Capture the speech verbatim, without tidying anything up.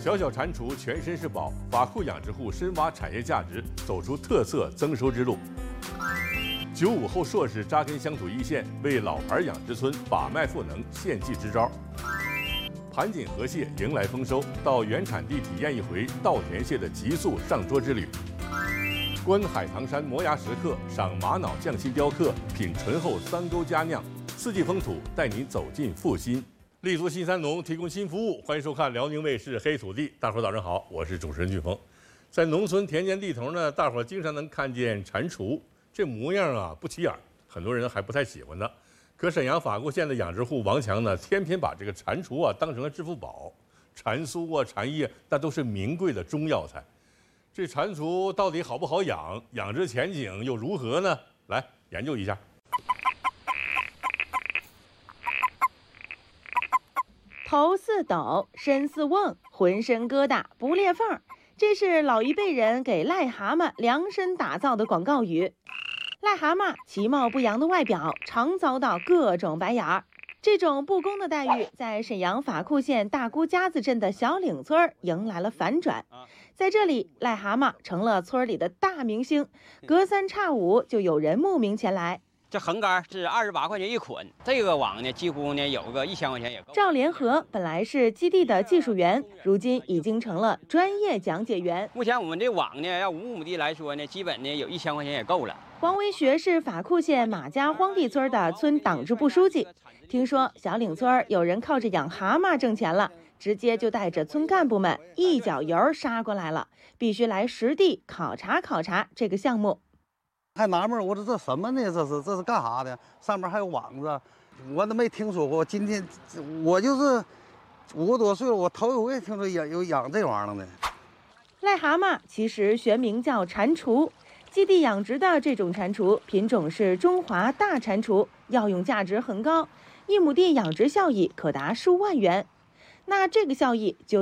小小蟾蜍全身是宝，法库养殖户深挖产业价值，走出特色增收之路。九五后硕士扎根乡土一线，为老牌养殖村把脉赋能，献计支招。盘锦河蟹迎来丰收，到原产地体验一回稻田蟹的急速上桌之旅。观海棠山摩崖石刻，赏玛瑙匠心雕刻，品醇厚三沟佳酿。四季风土带您走进阜新。立足新三农，提供新服务，欢迎收看辽宁卫视《黑土地》。大伙儿早上好，我是主持人俊峰。在农村田间地头呢，大伙儿经常能看见蟾蜍，这模样啊不起眼，很多人还不太喜欢它。可沈阳法库县的养殖户王强呢，偏偏把这个蟾蜍啊当成了致富宝。蟾酥啊、蟾液，那都是名贵的中药材。这蟾蜍到底好不好养？养殖前景又如何呢？来研究一下。 头似斗，身似瓮，浑身疙瘩不裂缝，这是老一辈人给癞蛤蟆量身打造的广告语。癞蛤蟆其貌不扬的外表，常遭到各种白眼儿。这种不公的待遇，在沈阳法库县大姑家子镇的小岭村迎来了反转。在这里，癞蛤蟆成了村里的大明星，隔三差五就有人慕名前来。 这横杆是二十八块钱一捆，这个网呢，几乎呢有个一千块钱也够。 赵连和本来是基地的技术员，如今已经成了专业讲解员。 目前我们这网呢，要五亩地来说呢，基本呢有一千块钱也够了。 黄维学是法库县马家荒地村的村党支部书记，听说小岭村有人靠着养蛤蟆挣钱了，直接就带着村干部们一脚油杀过来了，必须来实地考察考察这个项目。 还纳闷，我说这什么呢？这是这是干啥的？上面还有网子，我都没听说过。今天我就是五十多岁了，我头一回听说养有养这玩意儿的。 癞蛤蟆其实学名叫蟾蜍，基地养殖的这种蟾蜍品种是中华大蟾蜍，药用价值很高，一亩地养殖效益可达数万元。那这个效益就